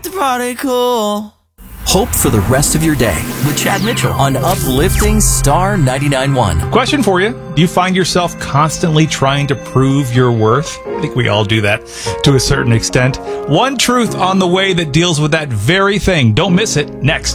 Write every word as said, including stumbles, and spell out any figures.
like to party cool. Hope for the rest of your day with Chad Mitchell on Uplifting Star ninety-nine point one. Question for you. Do you find yourself constantly trying to prove your worth? I think we all do that to a certain extent. One truth on the way that deals with that very thing. Don't miss it next.